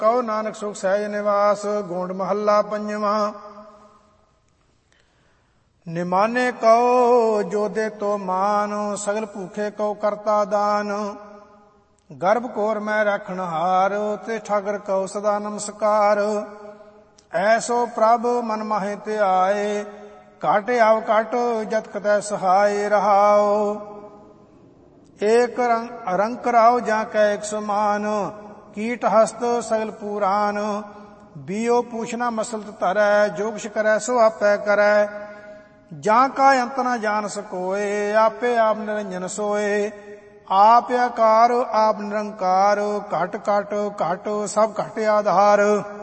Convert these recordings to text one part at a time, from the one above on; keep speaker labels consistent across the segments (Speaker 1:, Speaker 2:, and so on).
Speaker 1: Q Nanak ਸੁਖ ਸਹਿਜ ਨਿਵਾਸ। ਗੋਂਡ ਮਹੱਲਾ ਪੰਜਵਾਂ। ਨਿਮਾਨੇ ਕਉ ਜੋਦੇ ਤੋ ਮਾਨ, ਸਗਲ ਭੂਖੇ ਕਉ ਕਰਤਾ ਦਾਨ। ਗਰਭ ਘੋਰ ਮੈਂ ਰੱਖਣ ਹਾਰ, ਤੇ ਠਾਕਰ ਕਉ ਸਦਾ ਨਮਸਕਾਰ। ਐਸੋ ਪ੍ਰਭ ਮਨ ਮਾਹੇ ਧਿਆਏ, ਘਟ ਆਵ ਘਟ ਜਤ ਕਤੈ ਸਹਾਏ। ਰਹਾਉ ਏਕ ਰੰਗ ਕਰਾਓ ਜਾਂ ਕੈ ਇੱਕ ਸਮਾਨ, ਕੀਟ ਹਸਤ ਸਗਲ ਪੂਰਾਨ। ਬੀਓ ਪੂਛਨਾ ਮਸਲਤ ਧਰੈ, ਜੋ ਕੁਛ ਕਰੈ ਸੋ ਆਪੈ ਕਰੈ। ਜਾਂ ਕਾ ਅੰਤ ਨ ਜਾਣ ਸਕੋਏ, ਆਪੇ ਆਪ ਨਿਰੰਜਨ ਸੋਏ। ਆਪ ਆਕਾਰ ਆਪ ਨਿਰੰਕਾਰ, ਘਟ ਘਟ ਘਟ ਸਭ ਘਟ ਆਧਾਰ।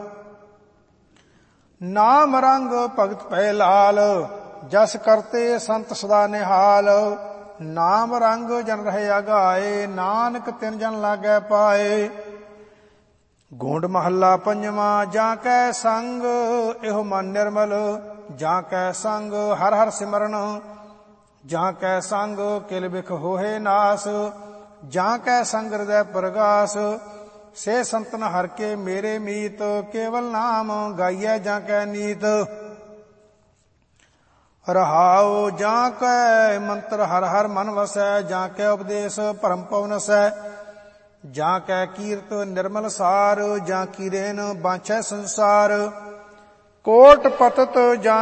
Speaker 1: ਨਾਮ ਰੰਗ ਭਗਤ ਭੈ ਲਾਲ, ਜਸ ਕਰਤੇ ਸੰਤ ਸਦਾ ਨਿਹਾਲ। ਨਾਮ ਰੰਗ ਜਨ ਰਹੇ ਅਗਾਏ, ਨਾਨਕ ਤਿਨ ਜਨ ਲਾਗੈ ਪਾਏ। ਗੋਂਡ ਮਹੱਲਾ ਪੰਜਵਾਂ। ਜਾਂ ਕੈ ਸੰਗ ਇਹੋ ਮਨ ਨਿਰਮਲ, ਜਾਂ ਕੈ ਸੰਗ ਹਰ ਹਰ ਸਿਮਰਨ। ਜਾਂ ਕੈ ਸੰਗ ਕਿਲ ਬਿਖ ਹੋਏ ਨਾਸ, ਜਾਂ ਕੈ ਸੰਗ ਹਿਰਦੈ ਪ੍ਰਗਾਸ। ਸੇ ਸੰਤਨ ਹਰ ਕੇ ਮੇਰੇ ਮੀਤ, ਕੇਵਲ ਨਾਮ ਗਾਈਐ ਜਾਂ ਕੈ ਨੀਤ। ਰਹਾਉ ਜਾਂ ਕੈ ਮੰਤਰ ਹਰ ਹਰ ਮਨ ਵਸੈ, ਜਾਂ ਕੈ ਉਪਦੇਸ਼ ਭਰਮ ਪਵਨਸੈ। ਜਾਂ ਕੈ ਕੀਰਤ ਨਿਰਮਲ ਸਾਰ, ਜਾਂ ਕੀਰੇਨ ਬਾਂਛੈ ਸੰਸਾਰ। ਕੋਟ ਪਤਤ ਜਾਂ